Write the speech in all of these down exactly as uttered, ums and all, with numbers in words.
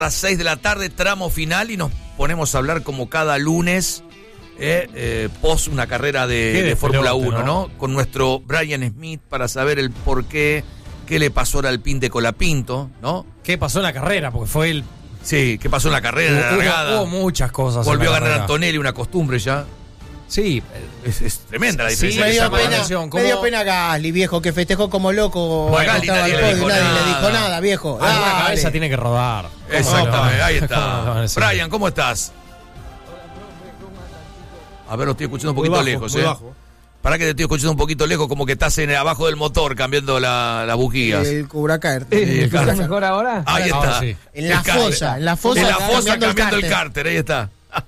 A las seis de la tarde, tramo final, y nos ponemos a hablar como cada lunes, eh, eh, post una carrera de, de Fórmula uno, ¿no? ¿no? Con nuestro Brian Smith para saber el por qué, qué le pasó al Alpine de Colapinto, ¿no? ¿Qué pasó en la carrera? Porque fue el... Sí, qué pasó en la carrera, en la largada. Hubo, hubo muchas cosas. Volvió a ganar carrera. Antonelli, una costumbre ya. Sí. Es, es tremenda la diferencia. Sí, me, dio que pena, llama. me dio pena Gasly, viejo, que festejó como loco. Bueno, Gasly nadie le dijo nadie nada. le dijo nada, viejo. Ah, la Dale. cabeza tiene que rodar. Exactamente, no? ahí está. ¿Cómo no? Brian, ¿cómo estás? A ver, lo estoy escuchando un poquito bajo, lejos, muy ¿eh? bajo. Para que te estoy escuchando un poquito lejos, como que estás en abajo del motor cambiando la, las bujías. El Curacaer. Sí, ¿Me escuchas claro. mejor ahora? Ahí está. Ahora sí. En la El cárter. fosa, en la fosa. En la está fosa cambiando el cárter. cárter, ahí está.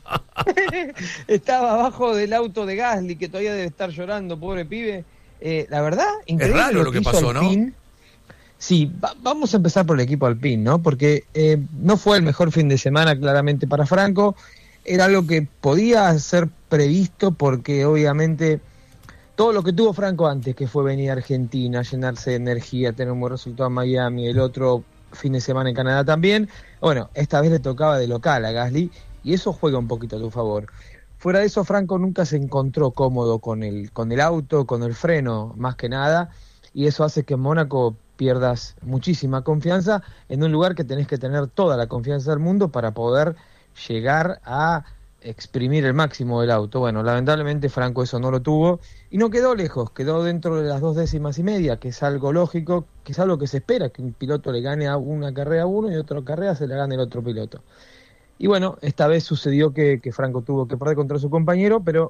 Estaba abajo del auto de Gasly, que todavía debe estar llorando, pobre pibe. Eh, la verdad, increíble. Es raro lo que hizo pasó, ¿no? Alpine. Sí, va- vamos a empezar por el equipo Alpine, ¿no? Porque eh, no fue el mejor fin de semana claramente para Franco. Era algo que podía ser previsto porque obviamente todo lo que tuvo Franco antes, que fue venir a Argentina, llenarse de energía, tener un buen resultado en Miami, el otro fin de semana en Canadá también, bueno, esta vez le tocaba de local a Gasly y eso juega un poquito a tu favor. Fuera de eso, Franco nunca se encontró cómodo con el, con el auto, con el freno, más que nada, y eso hace que en Mónaco pierdas muchísima confianza en un lugar que tenés que tener toda la confianza del mundo para poder llegar a exprimir el máximo del auto. Bueno, lamentablemente Franco eso no lo tuvo y no quedó lejos, quedó dentro de las dos décimas y media, que es algo lógico, que es algo que se espera, que un piloto le gane a una carrera a uno y otra carrera se le gane el otro piloto. Y bueno, esta vez sucedió que, que Franco tuvo que perder contra su compañero, pero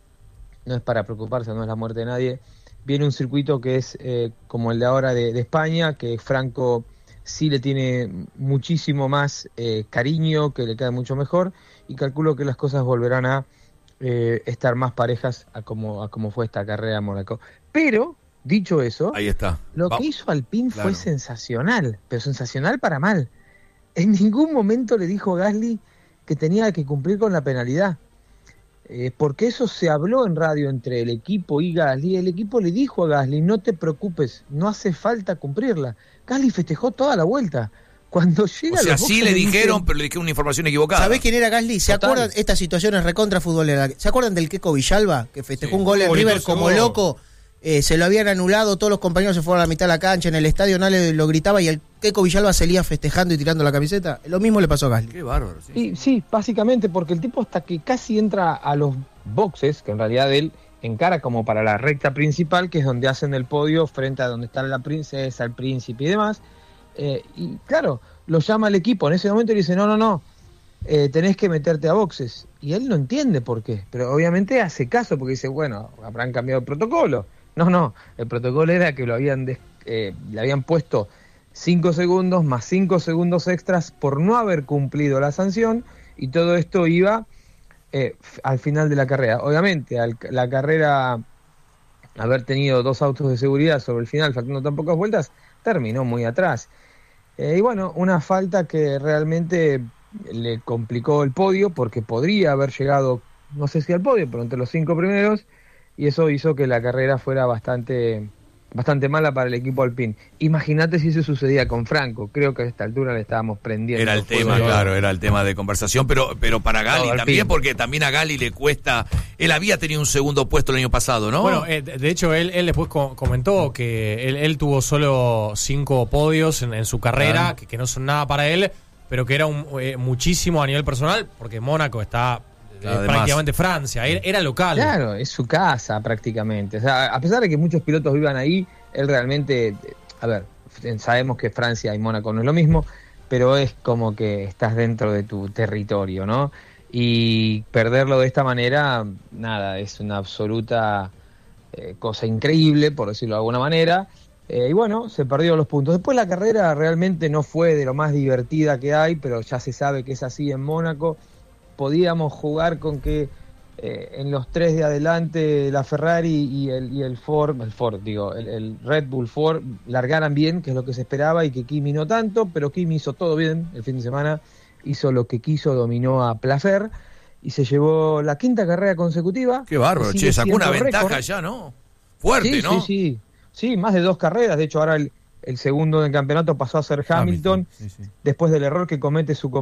no es para preocuparse, no es la muerte de nadie. Viene un circuito que es eh, como el de ahora de, de España, que Franco sí le tiene muchísimo más eh, cariño, que le queda mucho mejor, y calculo que las cosas volverán a eh, estar más parejas a como, a como fue esta carrera en Mónaco. Pero, dicho eso, Ahí está. lo Va- que hizo Alpine Claro. fue sensacional, pero sensacional para mal. En ningún momento le dijo a Gasly que tenía que cumplir con la penalidad. Eh, porque eso se habló en radio entre el equipo y Gasly. El equipo le dijo a Gasly, no te preocupes, no hace falta cumplirla. Gasly festejó toda la vuelta. Cuando llega O a sea, los sí boxes le dicen, dijeron, pero le dijeron una información equivocada. ¿Sabés quién era Gasly? ¿Se Total. acuerdan estas situaciones recontra futboleras? ¿Se acuerdan del Keco Villalba? Que festejó Sí. un gol en Bonito River ese como gol. loco. Eh, se lo habían anulado, todos los compañeros se fueron a la mitad de la cancha, en el estadio nadie lo gritaba y el Keco Villalba salía festejando y tirando la camiseta. Lo mismo le pasó a Gasly. Qué bárbaro, sí. Sí, sí, básicamente porque el tipo hasta que casi entra a los boxes, que en realidad él encara como para la recta principal, que es donde hacen el podio frente a donde está la princesa, el príncipe y demás, eh, y claro, lo llama el equipo en ese momento y le dice, no, no, no, eh, tenés que meterte a boxes. Y él no entiende por qué, pero obviamente hace caso porque dice, bueno, habrán cambiado el protocolo. No, no, el protocolo era que lo habían des- eh, le habían puesto cinco segundos más cinco segundos extras por no haber cumplido la sanción y todo esto iba eh, f- al final de la carrera. Obviamente, al, la carrera, haber tenido dos autos de seguridad sobre el final, faltando tan pocas vueltas, terminó muy atrás. Eh, y bueno, una falta que realmente le complicó el podio porque podría haber llegado, no sé si al podio, pero entre los cinco primeros, y eso hizo que la carrera fuera bastante bastante mala para el equipo Alpine. Imagínate si eso sucedía con Franco, creo que a esta altura le estábamos prendiendo. Era el fuego. tema, claro, era el tema de conversación, pero pero para Gali Todo, también, Alpine. porque también a Gali le cuesta, él había tenido un segundo puesto el año pasado, ¿no? Bueno, eh, de de hecho, él, él después co- comentó que él, él tuvo solo cinco podios en, en su carrera, Ah. que, que no son nada para él, pero que era un, eh, muchísimo a nivel personal, porque Mónaco está eh, Claro, además. prácticamente Francia, era, era local. Claro, es su casa prácticamente. O sea, a pesar de que muchos pilotos vivan ahí, él realmente, a ver, sabemos que Francia y Mónaco no es lo mismo, pero es como que estás dentro de tu territorio, ¿no? Y perderlo de esta manera, nada, es una absoluta eh, cosa increíble, por decirlo de alguna manera. Eh, y bueno, se perdió los puntos. Después la carrera realmente no fue de lo más divertida que hay, pero ya se sabe que es así en Mónaco. Podíamos jugar con que eh, en los tres de adelante la Ferrari y el, y el Ford, el Ford digo, el, el Red Bull Ford largaran bien, que es lo que se esperaba, y que Kimi no tanto, pero Kimi hizo todo bien el fin de semana, hizo lo que quiso, dominó a placer y se llevó la quinta carrera consecutiva. Qué bárbaro, Sigue che, sacó una siendo ventaja récord. ya, ¿no? Fuerte, Sí, ¿no? sí, sí, sí, más de dos carreras, de hecho ahora el, el segundo del campeonato pasó a ser Hamilton, sí, sí. después del error que comete su